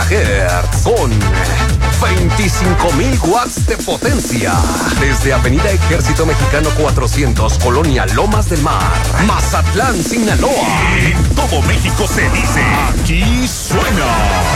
MHz con 25,000 watts de potencia. Desde Avenida Ejército Mexicano 400, Colonia Lomas del Mar, Mazatlán, Sinaloa. En todo México se dice, aquí suena.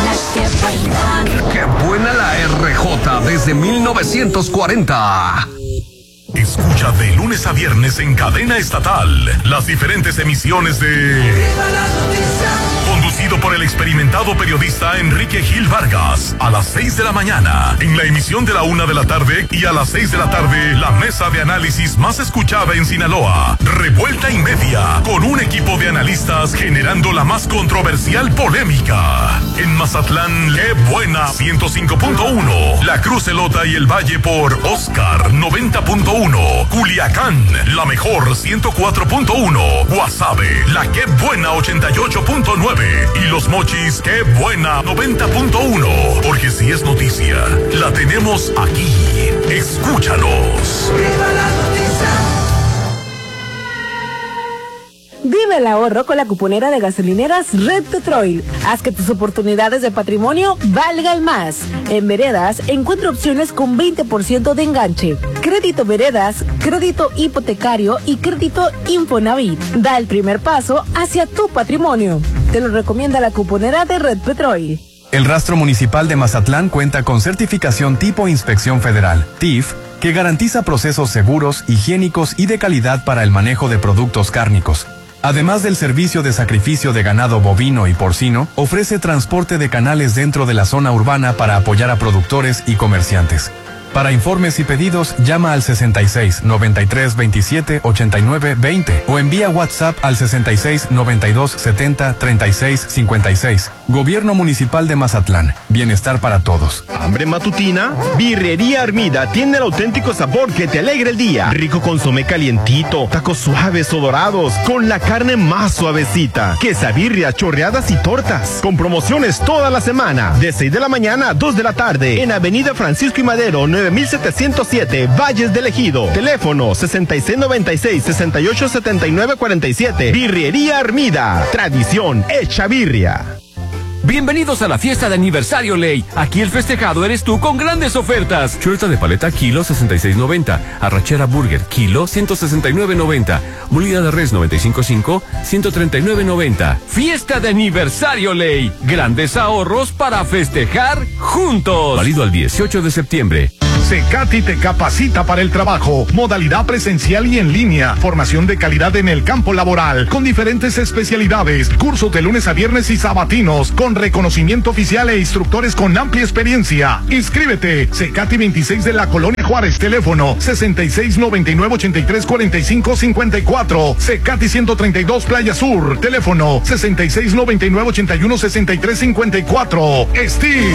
¡Qué buena la RJ desde 1940! Escucha de lunes a viernes en cadena estatal las diferentes emisiones de... Conducido por el experimentado periodista Enrique Gil Vargas, a las 6 de la mañana, en la emisión de la 1 de la tarde, y a las 6 de la tarde, la mesa de análisis más escuchada en Sinaloa, Revuelta y Media, con un equipo de analistas generando la más controversial polémica. En Mazatlán, qué buena 105.1, La Cruz Elota y el Valle por Oscar 90.1, Culiacán, la mejor 104.1, Guasave, la qué buena 88.9 y Los Mochis, qué buena 90.1, porque si es noticia, la tenemos aquí. Escúchanos. ¡Viva la noticia! Vive el ahorro con la cuponera de gasolineras Red Petrol. Haz que tus oportunidades de patrimonio valgan más. En Veredas encuentra opciones con 20% de enganche. Crédito Veredas, crédito hipotecario y crédito Infonavit. Da el primer paso hacia tu patrimonio. Te lo recomienda la cuponera de Red Petrol. El Rastro Municipal de Mazatlán cuenta con certificación tipo Inspección Federal, TIF, que garantiza procesos seguros, higiénicos y de calidad para el manejo de productos cárnicos. Además del servicio de sacrificio de ganado bovino y porcino, ofrece transporte de canales dentro de la zona urbana para apoyar a productores y comerciantes. Para informes y pedidos, llama al 66 93 27 89 20 o envía WhatsApp al 66 92 70 36 56. Gobierno Municipal de Mazatlán. Bienestar para todos. ¿Hambre matutina? Birrería Armida tiene el auténtico sabor que te alegra el día. Rico consomé calientito, tacos suaves o dorados, con la carne más suavecita, quesabirrias, chorreadas y tortas. Con promociones toda la semana, de 6 de la mañana a 2 de la tarde, en Avenida Francisco y Madero, 9707, Valles del Ejido. Teléfono 6696-687947. Birrería Armida. Tradición hecha birria. Bienvenidos a la fiesta de aniversario Ley. Aquí el festejado eres tú con grandes ofertas. Chuleta de paleta kilo 66.90, arrachera burger kilo 169.90, molida de res 95.5 139.90. Fiesta de aniversario Ley. Grandes ahorros para festejar juntos. Válido al 18 de septiembre. Secati te capacita para el trabajo, modalidad presencial y en línea, formación de calidad en el campo laboral, con diferentes especialidades, cursos de lunes a viernes y sabatinos, con reconocimiento oficial e instructores con amplia experiencia. Inscríbete, Secati 26 de la Colonia Juárez, teléfono 66 99 83 45 54, Secati 132 Playa Sur, teléfono 66 99 81 63 54. Steve.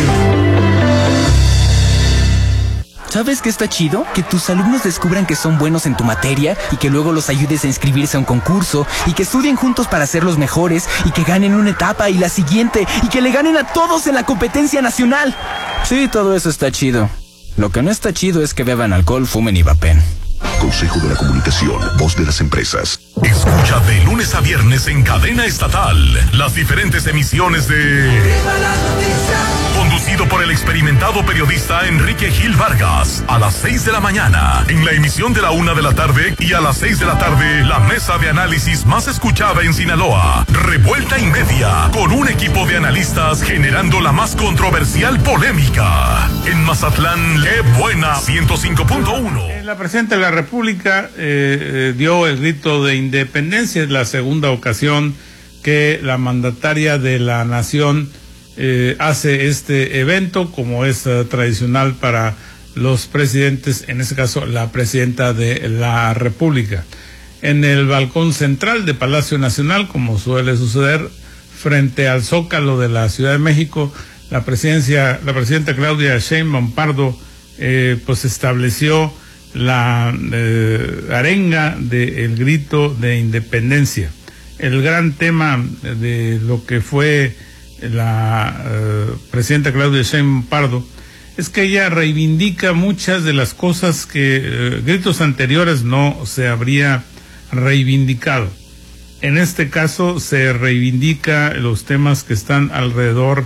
¿Sabes qué está chido? Que tus alumnos descubran que son buenos en tu materia y que luego los ayudes a inscribirse a un concurso y que estudien juntos para ser los mejores y que ganen una etapa y la siguiente y que le ganen a todos en la competencia nacional. Sí, todo eso está chido. Lo que no está chido es que beban alcohol, fumen y vapen. Consejo de la Comunicación, voz de las empresas. Escucha de lunes a viernes en cadena estatal las diferentes emisiones de... Conducido por el experimentado periodista Enrique Gil Vargas, a las 6 de la mañana, en la emisión de la 1 de la tarde, y a las 6 de la tarde, la mesa de análisis más escuchada en Sinaloa, Revuelta y Media, con un equipo de analistas generando la más controversial polémica. En Mazatlán, qué buena 105.1. La presidenta de la República dio el grito de independencia. Es la segunda ocasión que la mandataria de la nación hace este evento, como es tradicional para los presidentes, en este caso la presidenta de la República. En el balcón central de Palacio Nacional, como suele suceder, frente al Zócalo de la Ciudad de México, la presidenta Claudia Sheinbaum Pardo pues estableció la arenga del grito de independencia. El gran tema de lo que fue la presidenta Claudia Sheinbaum Pardo es que ella reivindica muchas de las cosas que gritos anteriores no se habría reivindicado. En este caso se reivindica los temas que están alrededor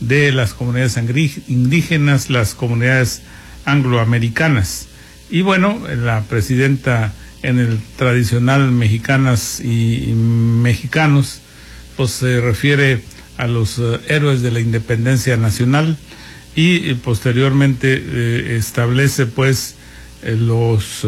de las comunidades indígenas, las comunidades angloamericanas. Y bueno, la presidenta en el tradicional Mexicanas y Mexicanos, pues se refiere a los héroes de la independencia nacional y posteriormente establece pues los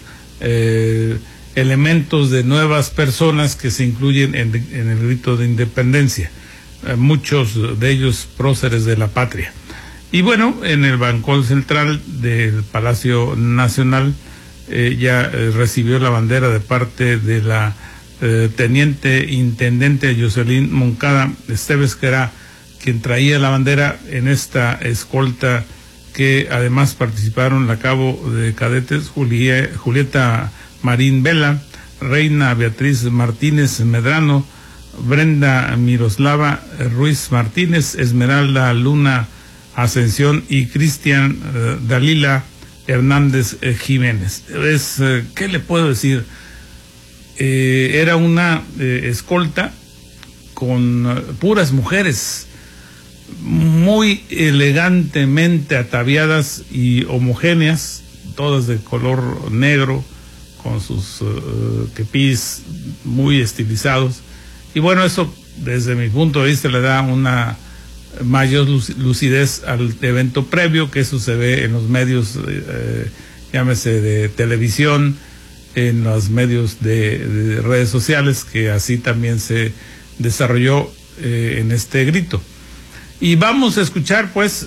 elementos de nuevas personas que se incluyen en el grito de independencia, muchos de ellos próceres de la patria. Y bueno, en el balcón central del Palacio Nacional ya recibió la bandera de parte de la teniente intendente Jocelyn Moncada Esteves, que era quien traía la bandera en esta escolta, que además participaron a cabo de cadetes Julieta Marín Vela, Reina Beatriz Martínez Medrano, Brenda Miroslava Ruiz Martínez, Esmeralda Luna Ascensión y Cristian Dalila Hernández Jiménez. ¿Qué le puedo decir? Era una escolta con puras mujeres muy elegantemente ataviadas y homogéneas, todas de color negro, con sus kepis muy estilizados. Y bueno, eso desde mi punto de vista le da una mayor lucidez al evento previo, que eso se ve en los medios, llámese de televisión, en los medios de redes sociales, que así también se desarrolló en este grito. Y vamos a escuchar pues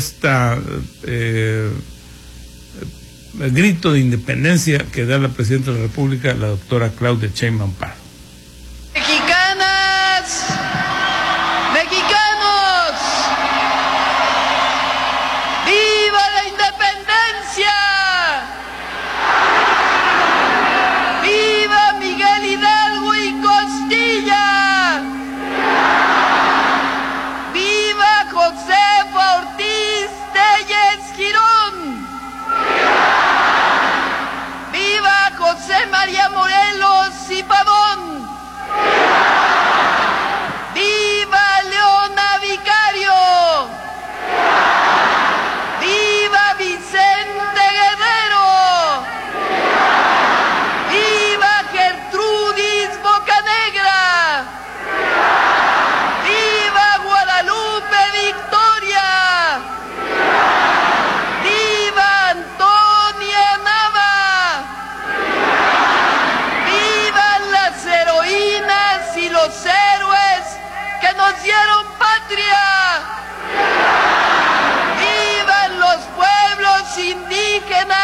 grito de independencia que da la presidenta de la República, la doctora Claudia Sheinbaum Pardo. Mexicanas, mexicanos, ¡viva la independencia! ¡Viva Miguel Hidalgo y Costilla! ¡Viva Josefa Ortiz Tellez Girón! ¡Viva José María Morelos y Pavón!